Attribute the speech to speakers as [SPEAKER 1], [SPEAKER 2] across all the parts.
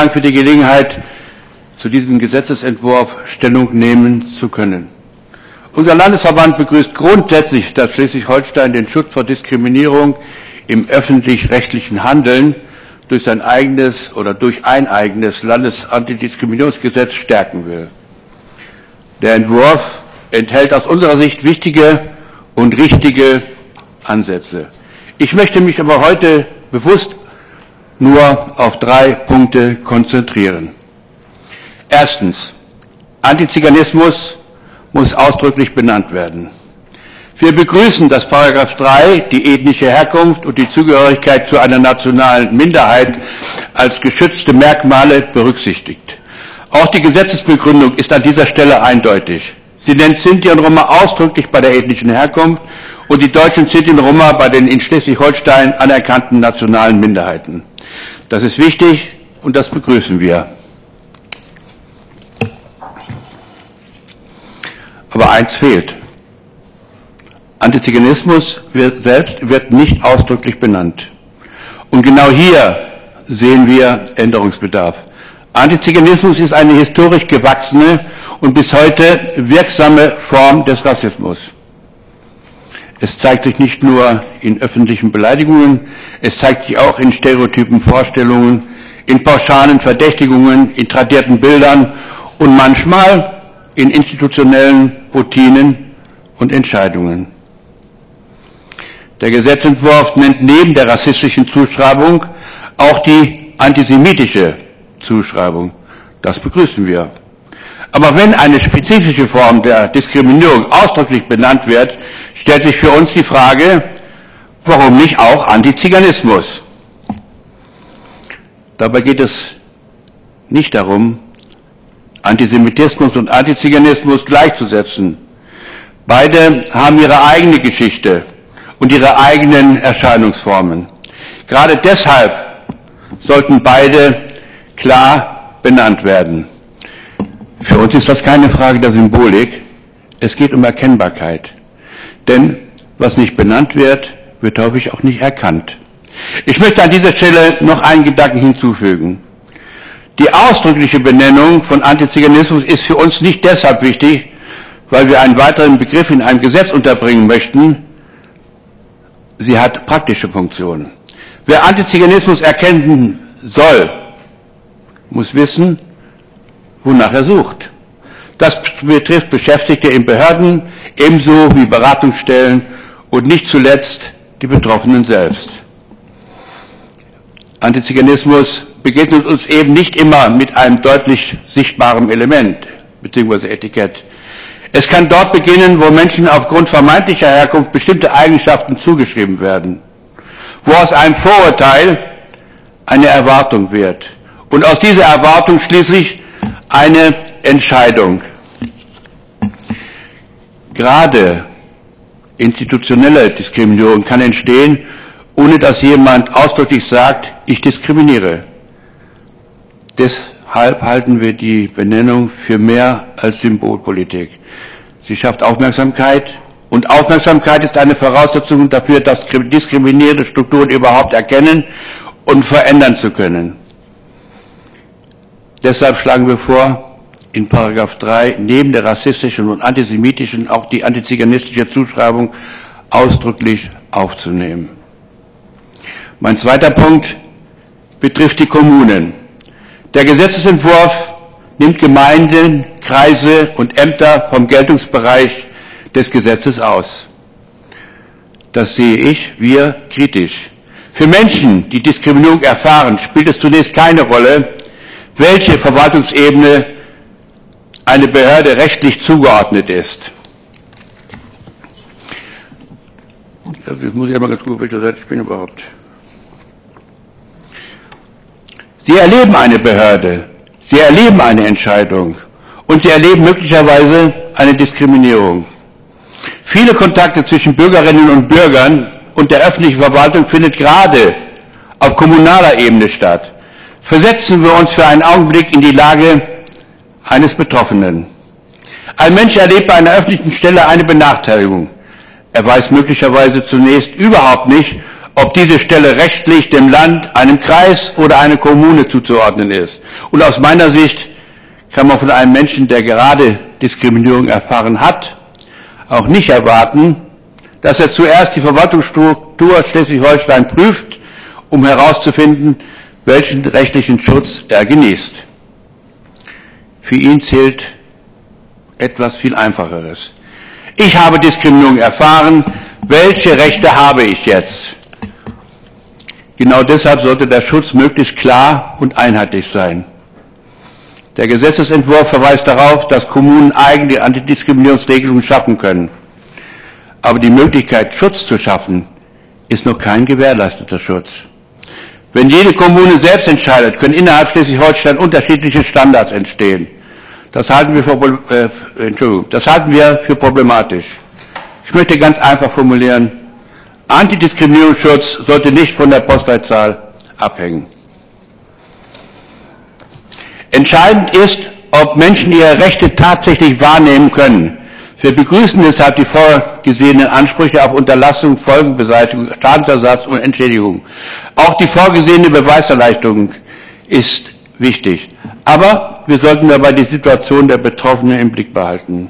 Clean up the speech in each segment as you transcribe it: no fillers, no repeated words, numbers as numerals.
[SPEAKER 1] Dank für die Gelegenheit, zu diesem Gesetzesentwurf Stellung nehmen zu können. Unser Landesverband begrüßt grundsätzlich, dass Schleswig-Holstein den Schutz vor Diskriminierung im öffentlich-rechtlichen Handeln durch ein eigenes Landesantidiskriminierungsgesetz stärken will. Der Entwurf enthält aus unserer Sicht wichtige und richtige Ansätze. Ich möchte mich aber heute bewusst nur auf 3 Punkte konzentrieren. Erstens, Antiziganismus muss ausdrücklich benannt werden. Wir begrüßen, dass § 3 die ethnische Herkunft und die Zugehörigkeit zu einer nationalen Minderheit als geschützte Merkmale berücksichtigt. Auch die Gesetzesbegründung ist an dieser Stelle eindeutig. Sie nennt Sinti und Roma ausdrücklich bei der ethnischen Herkunft und die Deutschen Sinti und Roma bei den in Schleswig-Holstein anerkannten nationalen Minderheiten. Das ist wichtig und das begrüßen wir. Aber eins fehlt. Antiziganismus wird nicht ausdrücklich benannt. Und genau hier sehen wir Änderungsbedarf. Antiziganismus ist eine historisch gewachsene und bis heute wirksame Form des Rassismus. Es zeigt sich nicht nur in öffentlichen Beleidigungen, es zeigt sich auch in stereotypen Vorstellungen, in pauschalen Verdächtigungen, in tradierten Bildern und manchmal in institutionellen Routinen und Entscheidungen. Der Gesetzentwurf nennt neben der rassistischen Zuschreibung auch die antisemitische Zuschreibung. Das begrüßen wir. Aber wenn eine spezifische Form der Diskriminierung ausdrücklich benannt wird, stellt sich für uns die Frage, warum nicht auch Antiziganismus? Dabei geht es nicht darum, Antisemitismus und Antiziganismus gleichzusetzen. Beide haben ihre eigene Geschichte und ihre eigenen Erscheinungsformen. Gerade deshalb sollten beide klar benannt werden. Für uns ist das keine Frage der Symbolik, es geht um Erkennbarkeit. Denn was nicht benannt wird, wird häufig auch nicht erkannt. Ich möchte an dieser Stelle noch einen Gedanken hinzufügen. Die ausdrückliche Benennung von Antiziganismus ist für uns nicht deshalb wichtig, weil wir einen weiteren Begriff in einem Gesetz unterbringen möchten. Sie hat praktische Funktionen. Wer Antiziganismus erkennen soll, muss wissen, wonach er sucht. Das betrifft Beschäftigte in Behörden, ebenso wie Beratungsstellen und nicht zuletzt die Betroffenen selbst. Antiziganismus begegnet uns eben nicht immer mit einem deutlich sichtbaren Element bzw. Etikett. Es kann dort beginnen, wo Menschen aufgrund vermeintlicher Herkunft bestimmte Eigenschaften zugeschrieben werden, wo aus einem Vorurteil eine Erwartung wird und aus dieser Erwartung schließlich eine Entscheidung. Gerade institutionelle Diskriminierung kann entstehen, ohne dass jemand ausdrücklich sagt, ich diskriminiere. Deshalb halten wir die Benennung für mehr als Symbolpolitik. Sie schafft Aufmerksamkeit und Aufmerksamkeit ist eine Voraussetzung dafür, dass diskriminierende Strukturen überhaupt erkennen und verändern zu können. Deshalb schlagen wir vor, in § 3 neben der rassistischen und antisemitischen auch die antiziganistische Zuschreibung ausdrücklich aufzunehmen. Mein zweiter Punkt betrifft die Kommunen. Der Gesetzesentwurf nimmt Gemeinden, Kreise und Ämter vom Geltungsbereich des Gesetzes aus. Das sehe wir kritisch. Für Menschen, die Diskriminierung erfahren, spielt es zunächst keine Rolle, welche Verwaltungsebene eine Behörde rechtlich zugeordnet ist. Jetzt muss ich einmal ganz gut, auf welcher Seite ich bin überhaupt. Sie erleben eine Behörde, Sie erleben eine Entscheidung und Sie erleben möglicherweise eine Diskriminierung. Viele Kontakte zwischen Bürgerinnen und Bürgern und der öffentlichen Verwaltung findet gerade auf kommunaler Ebene statt. Versetzen wir uns für einen Augenblick in die Lage eines Betroffenen. Ein Mensch erlebt bei einer öffentlichen Stelle eine Benachteiligung. Er weiß möglicherweise zunächst überhaupt nicht, ob diese Stelle rechtlich dem Land, einem Kreis oder einer Kommune zuzuordnen ist. Und aus meiner Sicht kann man von einem Menschen, der gerade Diskriminierung erfahren hat, auch nicht erwarten, dass er zuerst die Verwaltungsstruktur Schleswig-Holstein prüft, um herauszufinden, welchen rechtlichen Schutz er genießt. Für ihn zählt etwas viel Einfacheres. Ich habe Diskriminierung erfahren, welche Rechte habe ich jetzt? Genau deshalb sollte der Schutz möglichst klar und einheitlich sein. Der Gesetzesentwurf verweist darauf, dass Kommunen eigene Antidiskriminierungsregelungen schaffen können. Aber die Möglichkeit, Schutz zu schaffen, ist noch kein gewährleisteter Schutz. Wenn jede Kommune selbst entscheidet, können innerhalb Schleswig-Holstein unterschiedliche Standards entstehen. Das halten wir für problematisch. Ich möchte ganz einfach formulieren, Antidiskriminierungsschutz sollte nicht von der Postleitzahl abhängen. Entscheidend ist, ob Menschen ihre Rechte tatsächlich wahrnehmen können. Wir begrüßen deshalb die vorgesehenen Ansprüche auf Unterlassung, Folgenbeseitigung, Schadensersatz und Entschädigung. Auch die vorgesehene Beweiserleichterung ist wichtig. Aber wir sollten dabei die Situation der Betroffenen im Blick behalten.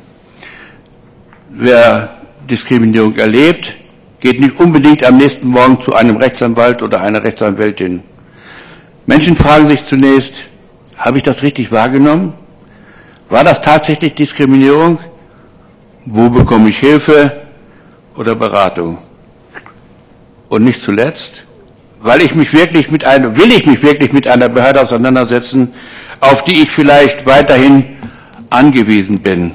[SPEAKER 1] Wer Diskriminierung erlebt, geht nicht unbedingt am nächsten Morgen zu einem Rechtsanwalt oder einer Rechtsanwältin. Menschen fragen sich zunächst, habe ich das richtig wahrgenommen? War das tatsächlich Diskriminierung? Wo bekomme ich Hilfe oder Beratung? Und nicht zuletzt, will ich mich wirklich mit einer Behörde auseinandersetzen, auf die ich vielleicht weiterhin angewiesen bin.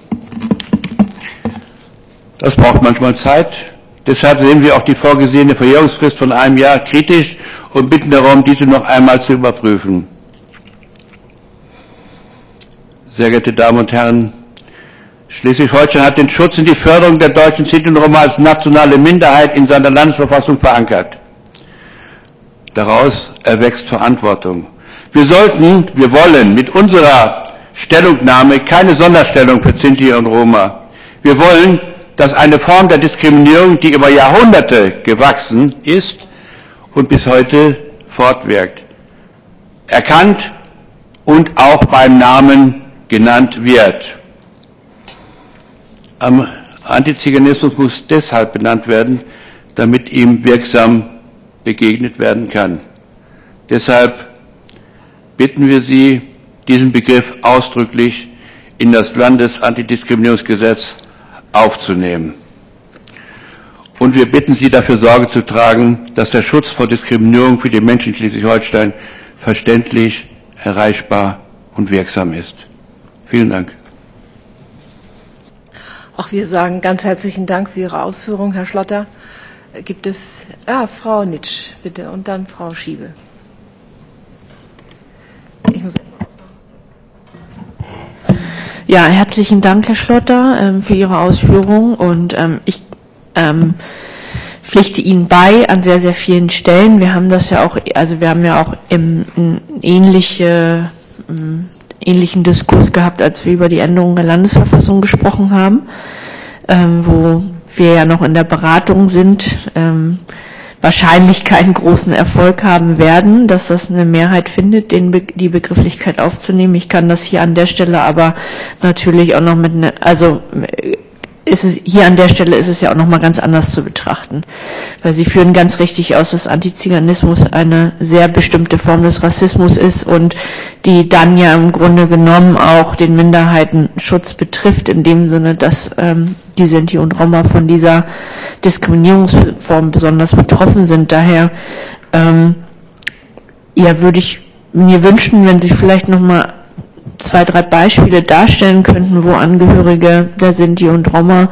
[SPEAKER 1] Das braucht manchmal Zeit. Deshalb sehen wir auch die vorgesehene Verjährungsfrist von einem Jahr kritisch und bitten darum, diese noch einmal zu überprüfen. Sehr geehrte Damen und Herren, Schleswig-Holstein hat den Schutz und die Förderung der deutschen Sinti und Roma als nationale Minderheit in seiner Landesverfassung verankert. Daraus erwächst Verantwortung. Wir wollen mit unserer Stellungnahme keine Sonderstellung für Sinti und Roma. Wir wollen, dass eine Form der Diskriminierung, die über Jahrhunderte gewachsen ist und bis heute fortwirkt, erkannt und auch beim Namen genannt wird. Antiziganismus muss deshalb benannt werden, damit ihm wirksam begegnet werden kann. Deshalb bitten wir Sie, diesen Begriff ausdrücklich in das Landesantidiskriminierungsgesetz aufzunehmen. Und wir bitten Sie, dafür Sorge zu tragen, dass der Schutz vor Diskriminierung für die Menschen in Schleswig-Holstein verständlich, erreichbar und wirksam ist. Vielen Dank.
[SPEAKER 2] Auch wir sagen ganz herzlichen Dank für Ihre Ausführungen, Herr Schlotter. Gibt es, Frau Nitsch, bitte, und dann Frau Schiebe.
[SPEAKER 3] Ja, herzlichen Dank, Herr Schlotter, für Ihre Ausführungen, und ich pflichte Ihnen bei an sehr, sehr vielen Stellen. Wir haben das ja auch, wir haben ja auch im ähnlichen Diskurs gehabt, als wir über die Änderung der Landesverfassung gesprochen haben, wo wir ja noch in der Beratung sind, wahrscheinlich keinen großen Erfolg haben werden, dass das eine Mehrheit findet, die Begrifflichkeit aufzunehmen. Ich kann das hier an der Stelle aber natürlich auch noch hier an der Stelle ist es ja auch noch mal ganz anders zu betrachten, weil Sie führen ganz richtig aus, dass Antiziganismus eine sehr bestimmte Form des Rassismus ist und die dann ja im Grunde genommen auch den Minderheitenschutz betrifft, in dem Sinne, dass die Sinti und Roma von dieser Diskriminierungsform besonders betroffen sind. Daher würde ich mir wünschen, wenn Sie vielleicht noch mal 2, 3 Beispiele darstellen könnten, wo Angehörige der Sinti und Roma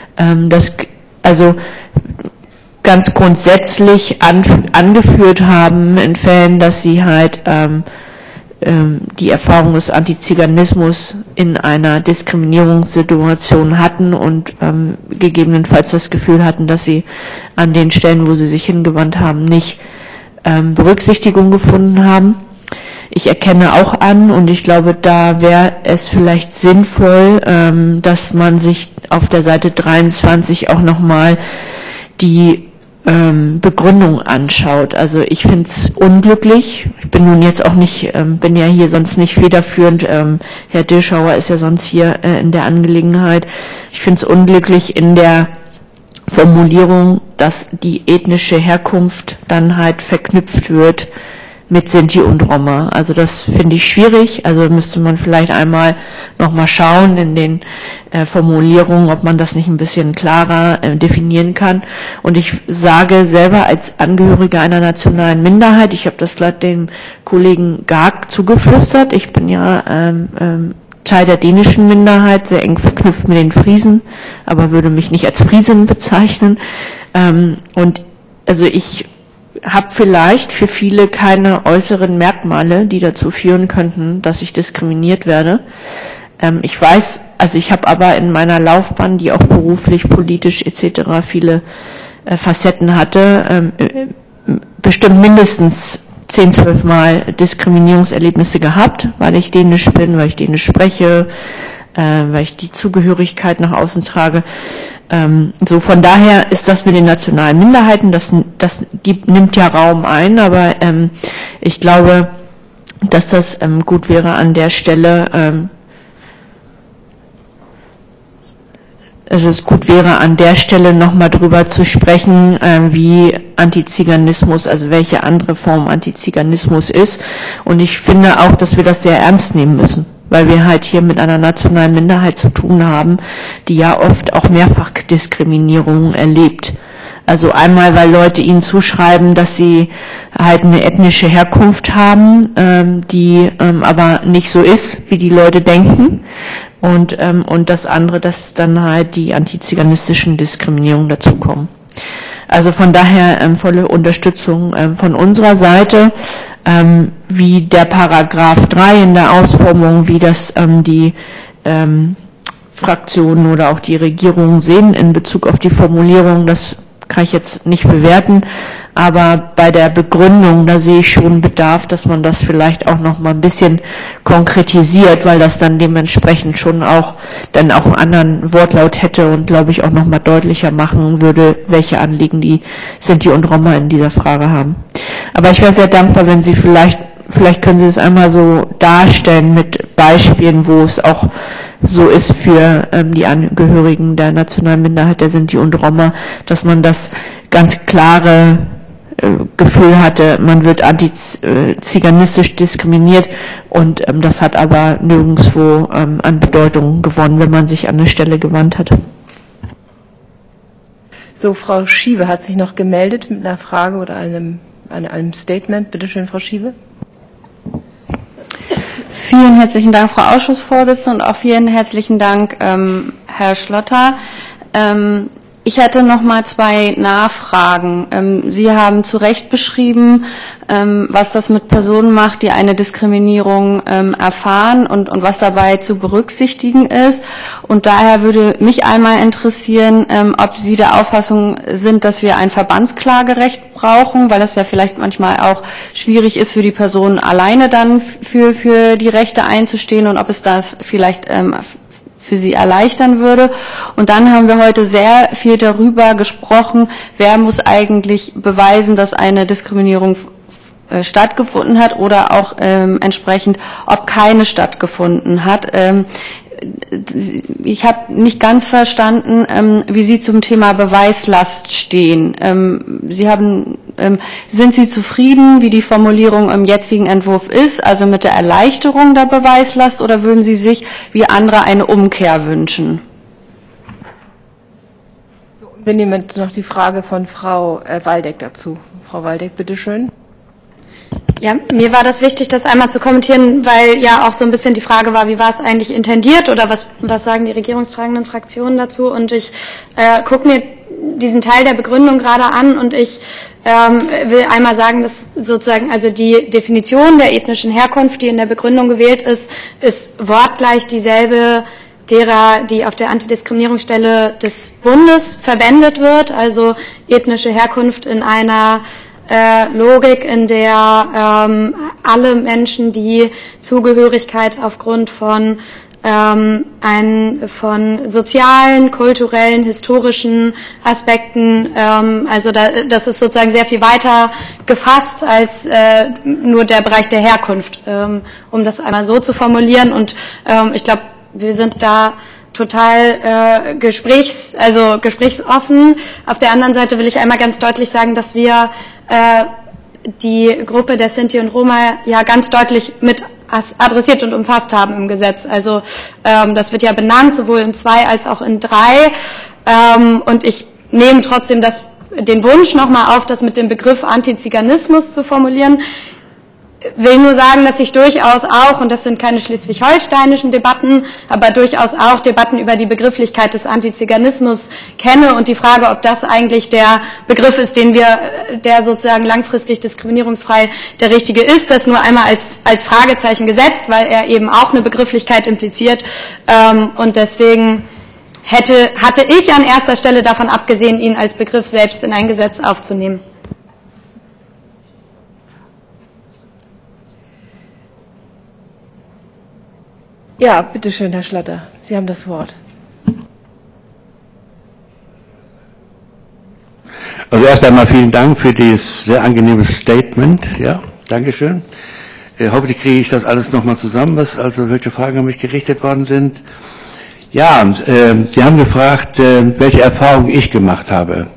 [SPEAKER 3] ganz grundsätzlich angeführt haben in Fällen, dass sie halt die Erfahrung des Antiziganismus in einer Diskriminierungssituation hatten und gegebenenfalls das Gefühl hatten, dass sie an den Stellen, wo sie sich hingewandt haben, nicht Berücksichtigung gefunden haben. Ich erkenne auch an, und ich glaube, da wäre es vielleicht sinnvoll, dass man sich auf der Seite 23 auch nochmal die Begründung anschaut. Also ich finde es unglücklich. Ich bin nun jetzt auch nicht, bin ja hier sonst nicht federführend. Herr Dilschauer ist ja sonst hier in der Angelegenheit. Ich finde es unglücklich in der Formulierung, dass die ethnische Herkunft dann halt verknüpft wird mit Sinti und Roma. Also das finde ich schwierig. Also müsste man vielleicht einmal nochmal schauen in den Formulierungen, ob man das nicht ein bisschen klarer definieren kann. Und ich sage selber als Angehöriger einer nationalen Minderheit, ich habe das gerade dem Kollegen Garg zugeflüstert, ich bin ja Teil der dänischen Minderheit, sehr eng verknüpft mit den Friesen, aber würde mich nicht als Friesin bezeichnen. Und also ich habe vielleicht für viele keine äußeren Merkmale, die dazu führen könnten, dass ich diskriminiert werde. Ich weiß, also ich habe aber in meiner Laufbahn, die auch beruflich, politisch etc. viele Facetten hatte, bestimmt mindestens 10, 12 Mal Diskriminierungserlebnisse gehabt, weil ich dänisch bin, weil ich dänisch spreche, weil ich die Zugehörigkeit nach außen trage. So von daher ist das mit den nationalen Minderheiten, das nimmt ja Raum ein, aber ich glaube, dass das gut wäre an der Stelle, nochmal drüber zu sprechen, wie Antiziganismus, also welche andere Form Antiziganismus ist. Und ich finde auch, dass wir das sehr ernst nehmen müssen, weil wir halt hier mit einer nationalen Minderheit zu tun haben, die ja oft auch Mehrfachdiskriminierung erlebt. Also einmal, weil Leute ihnen zuschreiben, dass sie halt eine ethnische Herkunft haben, die aber nicht so ist, wie die Leute denken. Und das andere, dass dann halt die antiziganistischen Diskriminierungen dazukommen. Also von daher volle Unterstützung von unserer Seite, wie der Paragraph 3 in der Ausformung, wie das die Fraktionen oder auch die Regierung sehen in Bezug auf die Formulierung, das kann ich jetzt nicht bewerten, aber bei der Begründung, da sehe ich schon Bedarf, dass man das vielleicht auch noch mal ein bisschen konkretisiert, weil das dann dementsprechend schon auch dann auch einen anderen Wortlaut hätte und glaube ich auch noch mal deutlicher machen würde, welche Anliegen die Sinti und Roma in dieser Frage haben. Aber ich wäre sehr dankbar, wenn Sie vielleicht können Sie es einmal so darstellen mit Beispielen, wo es auch so ist für die Angehörigen der nationalen Minderheit, der Sinti und Roma, dass man das ganz klare Gefühl hatte, man wird antiziganistisch diskriminiert und das hat aber nirgendwo an Bedeutung gewonnen, wenn man sich an eine Stelle gewandt hat.
[SPEAKER 2] So, Frau Schiebe hat sich noch gemeldet mit einer Frage oder einem Statement. Bitte schön, Frau Schiebe.
[SPEAKER 4] Vielen herzlichen Dank, Frau Ausschussvorsitzende, und auch vielen herzlichen Dank, Herr Schlotter. Ich hätte noch mal 2 Nachfragen. Sie haben zu Recht beschrieben, was das mit Personen macht, die eine Diskriminierung erfahren und was dabei zu berücksichtigen ist. Und daher würde mich einmal interessieren, ob Sie der Auffassung sind, dass wir ein Verbandsklagerecht brauchen, weil das ja vielleicht manchmal auch schwierig ist für die Personen alleine dann für die Rechte einzustehen und ob es das vielleicht für sie erleichtern würde. Und dann haben wir heute sehr viel darüber gesprochen, wer muss eigentlich beweisen, dass eine Diskriminierung stattgefunden hat oder auch entsprechend, ob keine stattgefunden hat. Ich habe nicht ganz verstanden, wie Sie zum Thema Beweislast stehen. Sind Sie zufrieden, wie die Formulierung im jetzigen Entwurf ist, also mit der Erleichterung der Beweislast, oder würden Sie sich wie andere eine Umkehr wünschen?
[SPEAKER 2] So, wir nehmen jetzt noch die Frage von Frau Waldeck dazu. Frau Waldeck, bitteschön.
[SPEAKER 5] Ja, mir war das wichtig, das einmal zu kommentieren, weil ja auch so ein bisschen die Frage war, wie war es eigentlich intendiert oder was sagen die regierungstragenden Fraktionen dazu? Und ich gucke mir diesen Teil der Begründung gerade an und ich will einmal sagen, dass sozusagen also die Definition der ethnischen Herkunft, die in der Begründung gewählt ist wortgleich dieselbe derer, die auf der Antidiskriminierungsstelle des Bundes verwendet wird, also ethnische Herkunft in einer Logik, in der alle Menschen, die Zugehörigkeit aufgrund von von sozialen, kulturellen, historischen Aspekten, also das ist sozusagen sehr viel weiter gefasst als nur der Bereich der Herkunft, um das einmal so zu formulieren. Und ich glaube, wir sind da total gesprächsoffen. Auf der anderen Seite will ich einmal ganz deutlich sagen, dass wir die Gruppe der Sinti und Roma ja ganz deutlich mit adressiert und umfasst haben im Gesetz. Also das wird ja benannt, sowohl in 2 als auch in 3. Und ich nehme trotzdem den Wunsch nochmal auf, das mit dem Begriff Antiziganismus zu formulieren. Will nur sagen, dass ich durchaus auch, und das sind keine schleswig-holsteinischen Debatten, aber durchaus auch Debatten über die Begrifflichkeit des Antiziganismus kenne und die Frage, ob das eigentlich der Begriff ist, der sozusagen langfristig diskriminierungsfrei der richtige ist, das nur einmal als Fragezeichen gesetzt, weil er eben auch eine Begrifflichkeit impliziert, und deswegen hatte ich an erster Stelle davon abgesehen, ihn als Begriff selbst in ein Gesetz aufzunehmen.
[SPEAKER 2] Ja, bitteschön, Herr Schlatter. Sie haben das Wort.
[SPEAKER 1] Also erst einmal vielen Dank für dieses sehr angenehme Statement. Ja, Dankeschön. Hoffentlich kriege ich das alles nochmal zusammen, welche Fragen an mich gerichtet worden sind. Ja, Sie haben gefragt, welche Erfahrungen ich gemacht habe.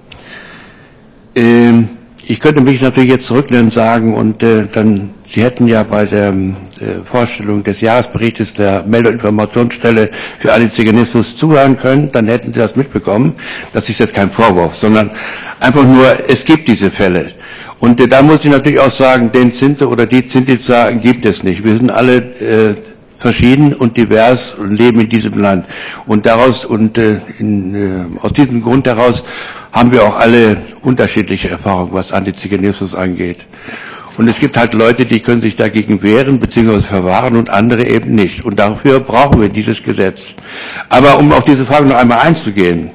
[SPEAKER 1] Ich könnte mich natürlich jetzt zurücklehnen und sagen, Sie hätten ja bei der Vorstellung des Jahresberichtes der Melde- und Informationsstelle für Antiziganismus zuhören können, dann hätten Sie das mitbekommen. Das ist jetzt kein Vorwurf, sondern einfach nur, es gibt diese Fälle. Und da muss ich natürlich auch sagen, den Sinti oder die Sinti-Za gibt es nicht. Wir sind alle verschieden und divers und leben in diesem Land. Und aus diesem Grund heraus haben wir auch alle unterschiedliche Erfahrungen, was Antiziganismus angeht. Und es gibt halt Leute, die können sich dagegen wehren bzw. verwahren und andere eben nicht. Und dafür brauchen wir dieses Gesetz. Aber um auf diese Frage noch einmal einzugehen,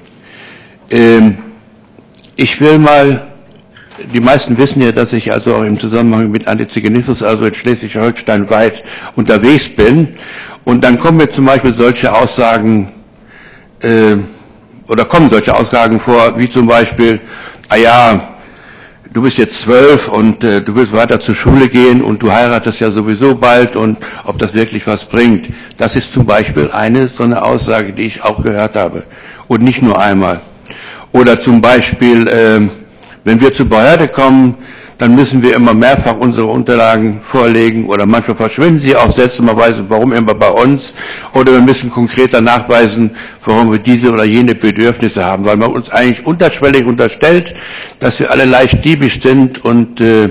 [SPEAKER 1] ich will mal, die meisten wissen ja, dass ich also auch im Zusammenhang mit Antiziganismus, also in Schleswig-Holstein weit unterwegs bin. Und dann kommen mir zum Beispiel solche Aussagen, kommen solche Aussagen vor, wie zum Beispiel, du bist jetzt 12 und du willst weiter zur Schule gehen und du heiratest ja sowieso bald und ob das wirklich was bringt. Das ist zum Beispiel so eine Aussage, die ich auch gehört habe und nicht nur einmal. Oder zum Beispiel, wenn wir zur Behörde kommen, dann müssen wir immer mehrfach unsere Unterlagen vorlegen oder manchmal verschwinden sie auch seltsamerweise, warum immer bei uns, oder wir müssen konkreter nachweisen, warum wir diese oder jene Bedürfnisse haben, weil man uns eigentlich unterschwellig unterstellt, dass wir alle leicht diebisch sind und wir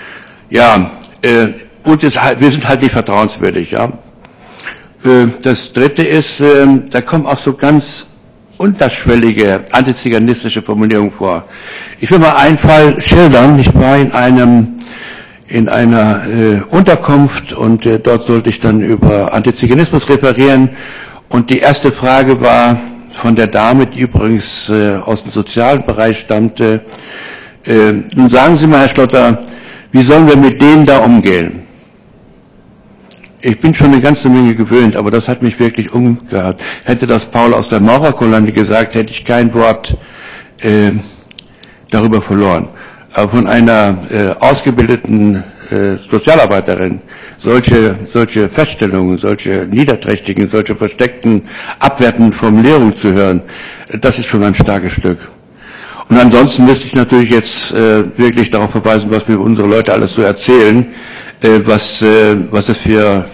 [SPEAKER 1] sind halt nicht vertrauenswürdig. Ja. Das Dritte ist, da kommen auch so ganz unterschwellige antiziganistische Formulierung vor. Ich will mal einen Fall schildern. Ich war in einer Unterkunft und dort sollte ich dann über Antiziganismus referieren und die erste Frage war von der Dame, die übrigens aus dem sozialen Bereich stammte. Nun sagen Sie mal, Herr Schlotter, wie sollen wir mit denen da umgehen? Ich bin schon eine ganze Menge gewöhnt, aber das hat mich wirklich umgehört. Hätte das Paul aus der Maurerkolonne gesagt, hätte ich kein Wort darüber verloren. Aber von einer ausgebildeten Sozialarbeiterin solche Feststellungen, solche niederträchtigen, solche versteckten, abwertenden Formulierungen zu hören, das ist schon ein starkes Stück. Und ansonsten müsste ich natürlich jetzt wirklich darauf verweisen, was mir unsere Leute alles so erzählen, was es für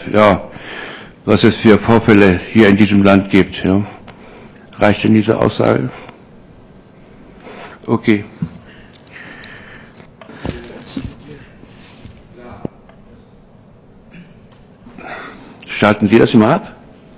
[SPEAKER 1] Vorfälle hier in diesem Land gibt. Ja. Reicht denn diese Aussage? Okay. Schalten Sie das immer ab?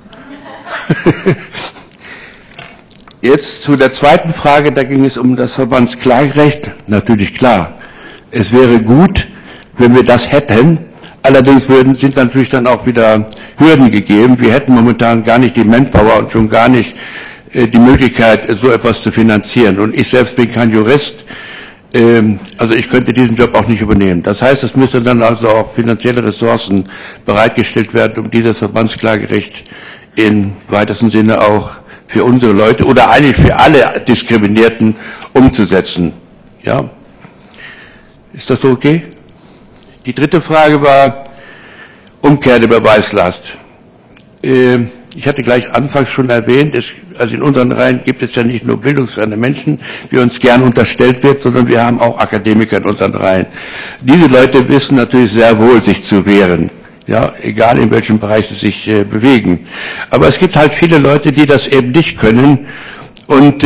[SPEAKER 1] Jetzt zu der zweiten Frage, da ging es um das Verbandsklagerecht. Natürlich klar, es wäre gut, wenn wir das hätten. Allerdings sind natürlich dann auch wieder Hürden gegeben. Wir hätten momentan gar nicht die Manpower und schon gar nicht die Möglichkeit, so etwas zu finanzieren. Und ich selbst bin kein Jurist, also ich könnte diesen Job auch nicht übernehmen. Das heißt, es müsste dann also auch finanzielle Ressourcen bereitgestellt werden, um dieses Verbandsklagerecht im weitesten Sinne auch für unsere Leute oder eigentlich für alle Diskriminierten umzusetzen. Ja? Ist das so okay? Die dritte Frage war Umkehr der Beweislast. Ich hatte gleich anfangs schon erwähnt, also in unseren Reihen gibt es ja nicht nur bildungsferne Menschen, wie uns gern unterstellt wird, sondern wir haben auch Akademiker in unseren Reihen. Diese Leute wissen natürlich sehr wohl, sich zu wehren. Ja, egal in welchem Bereich sie sich bewegen. Aber es gibt halt viele Leute, die das eben nicht können. Und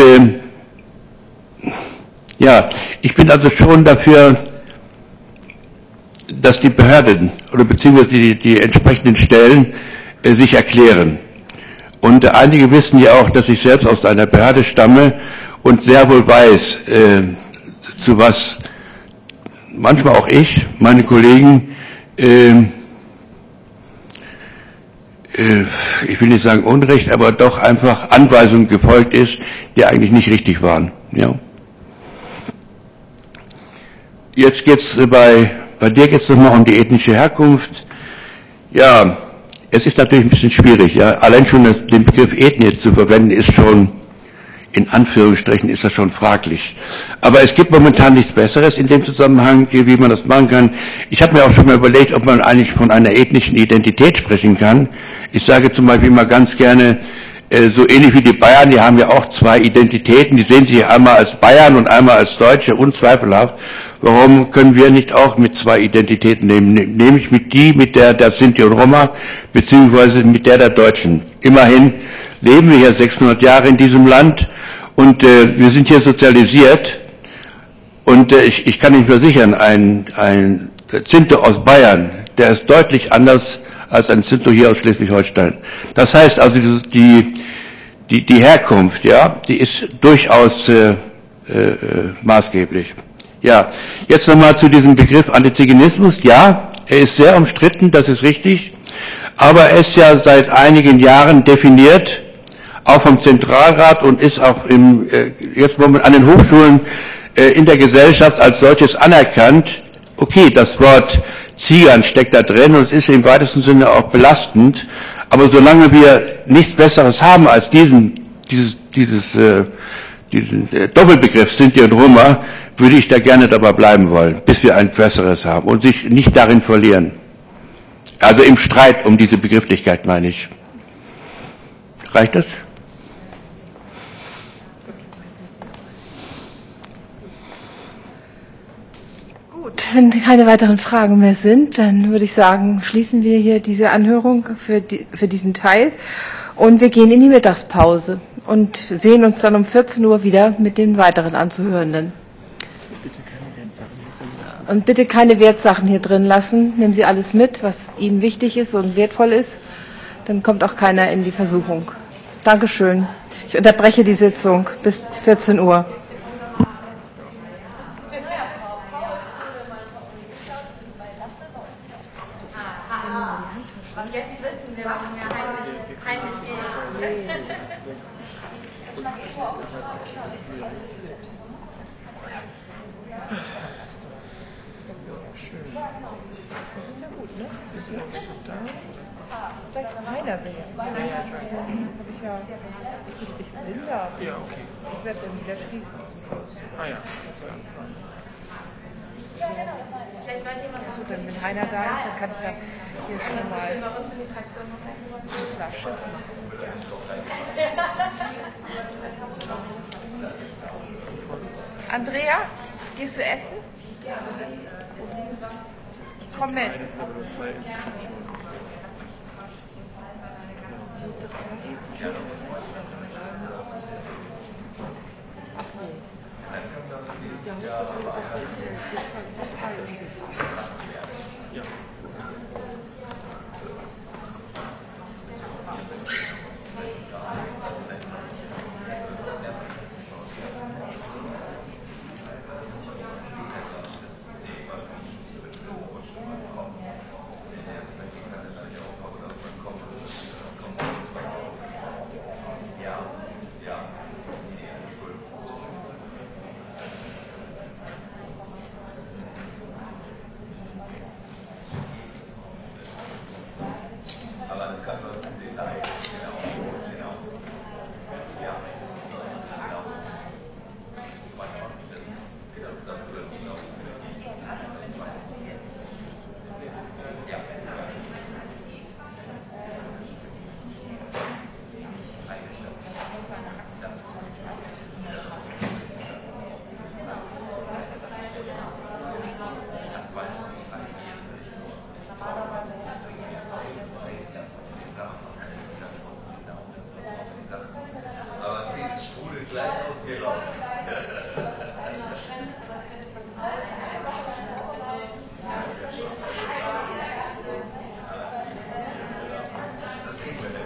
[SPEAKER 1] ja, ich bin also schon dafür, dass die Behörden oder beziehungsweise die entsprechenden Stellen sich erklären. Und einige wissen ja auch, dass ich selbst aus einer Behörde stamme und sehr wohl weiß, zu was manchmal auch ich, meine Kollegen, ich will nicht sagen Unrecht, aber doch einfach Anweisungen gefolgt ist, die eigentlich nicht richtig waren. Ja. Jetzt geht's bei dir geht's nochmal um die ethnische Herkunft. Ja, es ist natürlich ein bisschen schwierig. Ja. Allein schon den Begriff Ethnie zu verwenden ist schon, in Anführungsstrichen, ist das schon fraglich. Aber es gibt momentan nichts Besseres in dem Zusammenhang, wie man das machen kann. Ich habe mir auch schon mal überlegt, ob man eigentlich von einer ethnischen Identität sprechen kann. Ich sage zum Beispiel mal ganz gerne, so ähnlich wie die Bayern, die haben ja auch zwei Identitäten, die sehen sich einmal als Bayern und einmal als Deutsche, unzweifelhaft. Warum können wir nicht auch mit zwei Identitäten nehmen? Nämlich mit der Sinti und Roma, beziehungsweise mit der Deutschen. Immerhin leben wir hier 600 Jahre in diesem Land und wir sind hier sozialisiert. Und ich kann Ihnen versichern, ein Zinto aus Bayern, der ist deutlich anders als ein Zinto hier aus Schleswig-Holstein. Das heißt also, die Herkunft, ja, die ist durchaus maßgeblich. Ja, jetzt nochmal zu diesem Begriff Antiziganismus. Ja, er ist sehr umstritten, das ist richtig, aber er ist ja seit einigen Jahren definiert, auch vom Zentralrat und ist auch jetzt an den Hochschulen in der Gesellschaft als solches anerkannt. Okay, das Wort Zigern steckt da drin und es ist im weitesten Sinne auch belastend, aber solange wir nichts Besseres haben als diesen Doppelbegriff Sinti und Roma, würde ich da gerne dabei bleiben wollen, bis wir ein Besseres haben und sich nicht darin verlieren. Also im Streit um diese Begrifflichkeit, meine ich. Reicht das?
[SPEAKER 2] Gut, wenn keine weiteren Fragen mehr sind, dann würde ich sagen, schließen wir hier diese Anhörung für diesen Teil und wir gehen in die Mittagspause und sehen uns dann um 14 Uhr wieder mit den weiteren Anzuhörenden. Und bitte keine Wertsachen hier drin lassen. Nehmen Sie alles mit, was Ihnen wichtig ist und wertvoll ist. Dann kommt auch keiner in die Versuchung. Dankeschön. Ich unterbreche die Sitzung bis 14 Uhr.
[SPEAKER 6] Jetzt wissen wir, warum wir heimlich gehen.
[SPEAKER 2] Das ist ja gut, ne? Das ist ja gut da. Vielleicht Rainer will. Ich bin da. Ja, okay. Ich werde dann wieder schließen zum Schluss. Ah ja, das wäre ja, genau, das war so, dann wenn Rainer da ist, dann kann ich ja hier schon mal ein Glas Schiff machen. Andrea, gehst du essen? Ich komme mit.
[SPEAKER 7] Internet.